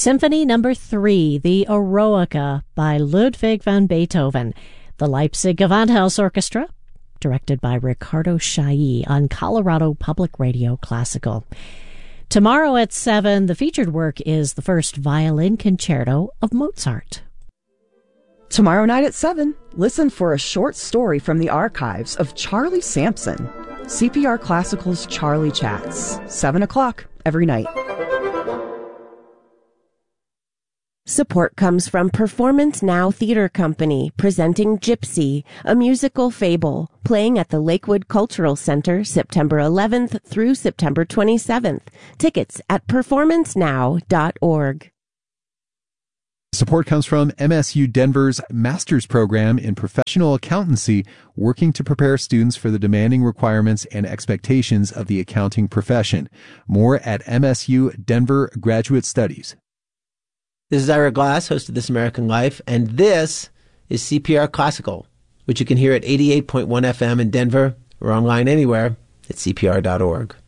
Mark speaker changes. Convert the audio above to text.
Speaker 1: Symphony No. 3, the Eroica by Ludwig van Beethoven, the Leipzig Gewandhaus Orchestra, directed by Ricardo Chailly on Colorado Public Radio Classical. Tomorrow at 7, the featured work is the first violin concerto of Mozart.
Speaker 2: Tomorrow night at 7, listen for a short story from the archives of Charlie Sampson. CPR Classical's Charlie Chats, 7 o'clock every night.
Speaker 3: Support comes from Performance Now Theater Company, presenting Gypsy, a musical fable, playing at the Lakewood Cultural Center September 11th through September 27th. Tickets at performancenow.org.
Speaker 4: Support comes from MSU Denver's Master's Program in Professional Accountancy, working to prepare students for the demanding requirements and expectations of the accounting profession. More at MSU Denver Graduate Studies.
Speaker 5: This is Ira Glass, host of This American Life, and this is CPR Classical, which you can hear at 88.1 FM in Denver or online anywhere at cpr.org.